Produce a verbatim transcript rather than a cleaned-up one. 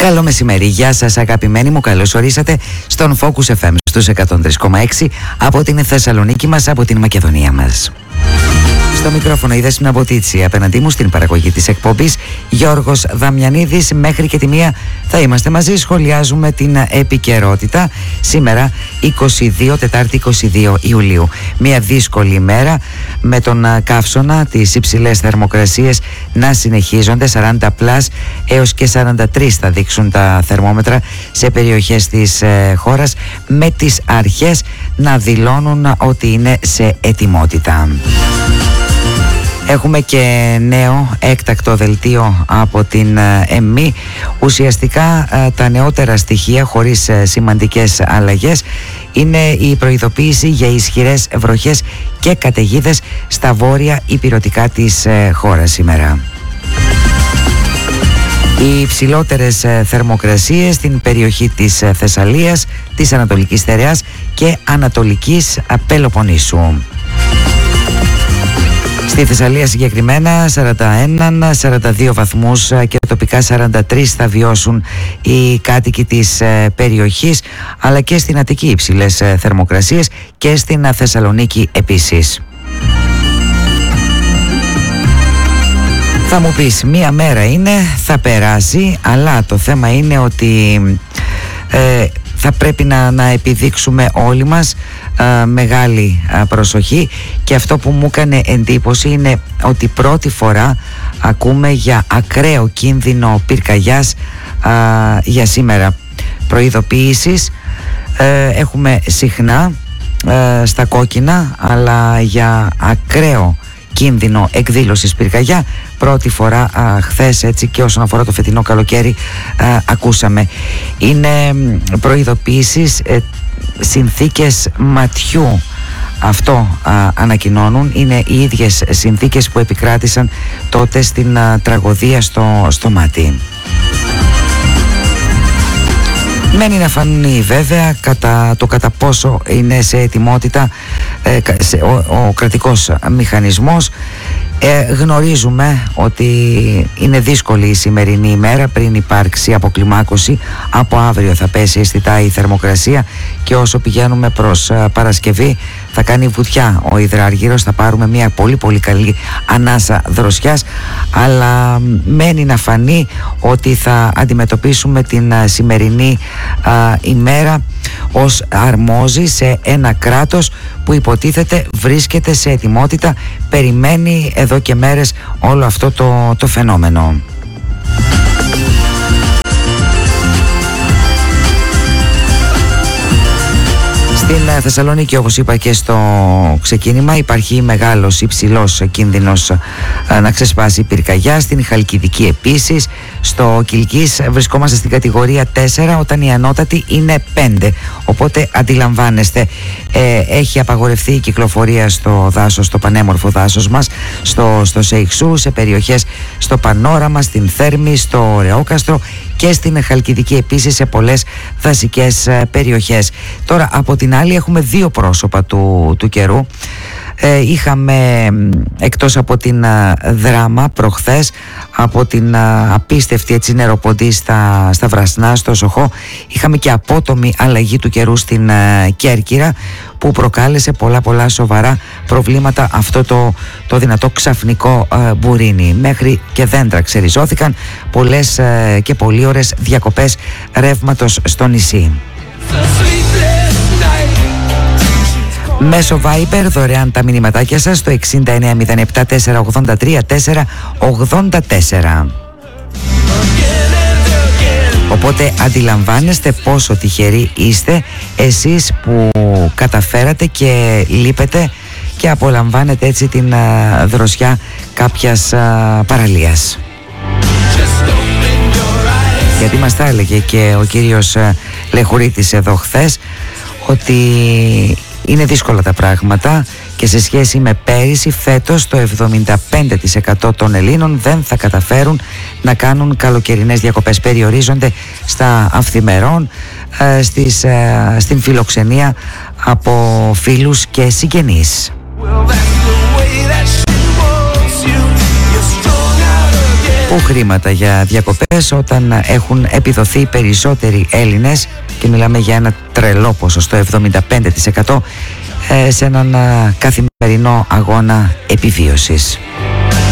Καλό μεσημέρι, γεια σας αγαπημένοι μου, καλώς ορίσατε στον Focus εφ εμ στους εκατόν τρία κόμμα έξι από την Θεσσαλονίκη μας, από την Μακεδονία μας. Στο μικρόφωνο η Δέσποινα Μποτίτσι, απέναντί μου στην παραγωγή της εκπομπής Γιώργος Δαμιανίδης. Μέχρι και τη μία θα είμαστε μαζί, σχολιάζουμε την επικαιρότητα. Σήμερα είκοσι δύο, Τετάρτη είκοσι δύο Ιουλίου. Μια δύσκολη ημέρα με τον καύσωνα, τις υψηλές θερμοκρασίες να συνεχίζονται, σαράντα πλας έως και σαράντα τρία θα δείξουν τα θερμόμετρα σε περιοχές της ε, χώρας, με τις αρχές να δηλώνουν ότι είναι σε ετοιμότητα. Έχουμε και νέο έκτακτο δελτίο από την ΕΜΜΗ. Ουσιαστικά τα νεότερα στοιχεία, χωρίς σημαντικές αλλαγές, είναι η προειδοποίηση για ισχυρές βροχές και καταιγίδες στα βόρεια ηπειρωτικά της χώρας σήμερα. Οι υψηλότερες θερμοκρασίες στην περιοχή της Θεσσαλίας, της Ανατολικής Στερεάς και Ανατολικής Πελοποννήσου. Στη Θεσσαλία συγκεκριμένα σαράντα ένα σαράντα δύο βαθμούς και τοπικά σαράντα τρία θα βιώσουν οι κάτοικοι της περιοχής, αλλά και στην Αττική υψηλές θερμοκρασίες και στην Θεσσαλονίκη επίσης. Θα μου πεις, μία μέρα είναι, θα περάσει, αλλά το θέμα είναι ότι ε, θα πρέπει να, να επιδείξουμε όλοι μας α, μεγάλη α, προσοχή, και αυτό που μου έκανε εντύπωση είναι ότι πρώτη φορά ακούμε για ακραίο κίνδυνο πυρκαγιάς α, για σήμερα. Προειδοποιήσεις ε, έχουμε συχνά ε, στα κόκκινα, αλλά για ακραίο κίνδυνο εκδήλωσης πυρκαγιά πρώτη φορά α, χθες, έτσι, και όσον αφορά το φετινό καλοκαίρι α, ακούσαμε. Είναι προειδοποιήσεις, ε, συνθήκες ματιού, αυτό α, ανακοινώνουν. Είναι οι ίδιες συνθήκες που επικράτησαν τότε στην α, τραγωδία στο, στο Μάτι. Μένει να φανεί βέβαια κατά το κατά πόσο είναι σε ετοιμότητα ε, σε, ο, ο κρατικός μηχανισμός. Ε, γνωρίζουμε ότι είναι δύσκολη η σημερινή ημέρα πριν υπάρξει αποκλιμάκωση. Από αύριο θα πέσει αισθητά η θερμοκρασία, και όσο πηγαίνουμε προς α, Παρασκευή θα κάνει βουτιά ο υδράργυρος, θα πάρουμε μια πολύ πολύ καλή ανάσα δροσιάς, αλλά μένει να φανεί ότι θα αντιμετωπίσουμε την α, σημερινή α, ημέρα ως αρμόζει σε ένα κράτος που υποτίθεται βρίσκεται σε ετοιμότητα, περιμένει εδώ και μέρες όλο αυτό το, το φαινόμενο. Στην Θεσσαλονίκη, όπως είπα και στο ξεκίνημα, υπάρχει μεγάλος υψηλός κίνδυνος να ξεσπάσει πυρκαγιά. Στην Χαλκιδική επίσης. Στο Κιλκής βρισκόμαστε στην κατηγορία τέσσερα, όταν η ανώτατη είναι πέντε. Οπότε αντιλαμβάνεστε, ε, έχει απαγορευτεί η κυκλοφορία στο δάσος, στο πανέμορφο δάσος μας, στο, στο Σεϊξού, σε περιοχές στο Πανόραμα, στην Θέρμη, στο Ρεόκαστρο και στην Χαλκιδική επίσης, σε πολλές δασικές περιοχές. Τώρα από την άλλη έχουμε δύο πρόσωπα του, του καιρού. Ε, είχαμε, εκτός από την α, δράμα προχθές, από την α, απίστευτη έτσι νεροποντή στα, στα Βρασνά, στο Σοχό, είχαμε και απότομη αλλαγή του καιρού στην α, Κέρκυρα, που προκάλεσε πολλά πολλά σοβαρά προβλήματα αυτό το, το δυνατό ξαφνικό α, μπουρίνι. Μέχρι και δέντρα ξεριζώθηκαν, πολλές α, και πολύ ώρες διακοπές ρεύματος στο νησί. Μέσω Viber δωρεάν τα μηνυματάκια σας στο εξήντα εννέα μηδέν επτά τέσσερα ογδόντα τρία τέσσερα ογδόντα τέσσερα. Οπότε αντιλαμβάνεστε πόσο τυχεροί είστε εσείς που καταφέρατε και λείπετε και απολαμβάνετε έτσι την α, δροσιά κάποιας α, παραλίας. Γιατί μας τα έλεγε και ο κύριος α, Λεχουρίτης εδώ χθες, ότι είναι δύσκολα τα πράγματα, και σε σχέση με πέρυσι, φέτος το εβδομήντα πέντε τοις εκατό των Ελλήνων δεν θα καταφέρουν να κάνουν καλοκαιρινές διακοπές. Περιορίζονται στα αυθημερών, ε, στις, ε, στην φιλοξενία από φίλους και συγγενείς. Πού χρήματα για διακοπές όταν έχουν επιδοθεί περισσότεροι Έλληνες, και μιλάμε για ένα τρελό ποσοστό, εβδομήντα πέντε τοις εκατό, σε έναν καθημερινό αγώνα επιβίωσης.